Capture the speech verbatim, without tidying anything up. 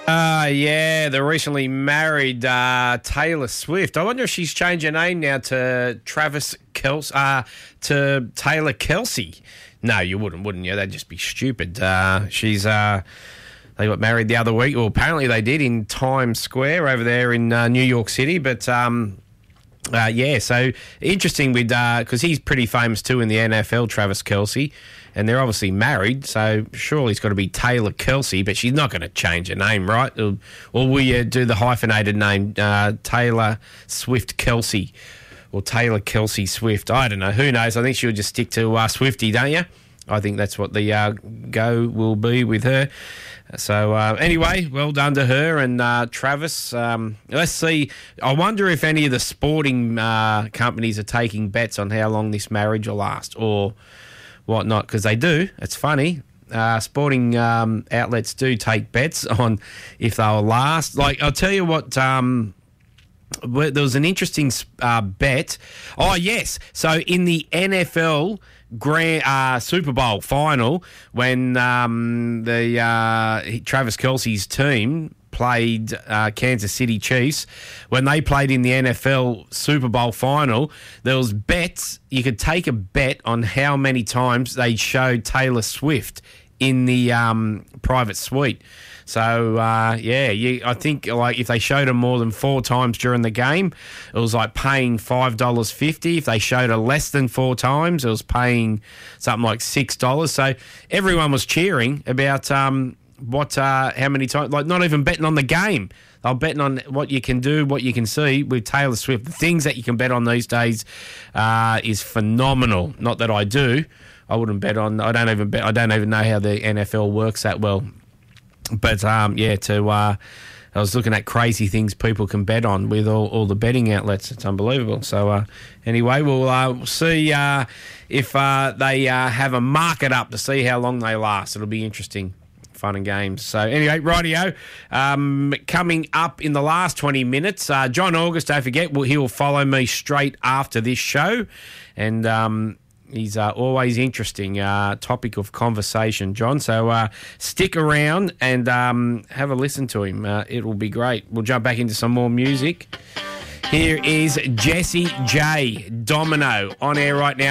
Uh, yeah, the recently married uh, Taylor Swift. I wonder if she's changed her name now to Travis Kelce, uh, to Taylor Kelce. No, you wouldn't, wouldn't you? That'd just be stupid. Uh, she's uh, they got married the other week. Well, apparently they did in Times Square over there in uh, New York City. But um, uh, yeah, so interesting with because uh, he's pretty famous too in the N F L, Travis Kelce. And they're obviously married, so surely it's got to be Taylor Kelce, but she's not going to change her name, right? Or, or will you do the hyphenated name, uh, Taylor Swift Kelce, or Taylor Kelce Swift? I don't know. Who knows? I think she'll just stick to uh, Swifty, don't you? I think that's what the uh, go will be with her. So uh, anyway, well done to her and uh, Travis. Um, let's see. I wonder if any of the sporting uh, companies are taking bets on how long this marriage will last, or whatnot, because they do. It's funny. Uh, sporting um, outlets do take bets on if they'll last. Like, I'll tell you what, um, there was an interesting uh, bet. Oh, yes. So in the N F L Grand uh, Super Bowl final, when um, the uh, Travis Kelce's team played uh, Kansas City Chiefs, when they played in the N F L Super Bowl final, there was bets. You could take a bet on how many times they showed Taylor Swift in the um, private suite. So, uh, yeah, you, I think like if they showed her more than four times during the game, it was like paying five dollars fifty. If they showed her less than four times, it was paying something like six dollars. So everyone was cheering about um, what, uh, how many times, like not even betting on the game. They're betting on what you can do, what you can see with Taylor Swift. The things that you can bet on these days uh, is phenomenal. Not that I do. I wouldn't bet on, I don't even bet, I don't even know how the N F L works that well. But, um, yeah, to, uh, I was looking at crazy things people can bet on with all, all the betting outlets. It's unbelievable. So, uh, anyway, we'll uh, see uh, if uh, they uh, have a market up to see how long they last. It'll be interesting. Fun and games. So anyway, rightio. Um, coming up in the last twenty minutes, uh, John August, don't forget, will, he will follow me straight after this show. And um, he's uh, always interesting uh, topic of conversation, John. So uh, stick around and um, have a listen to him. Uh, it will be great. We'll jump back into some more music. Here is Jessie J, Domino, on air right now.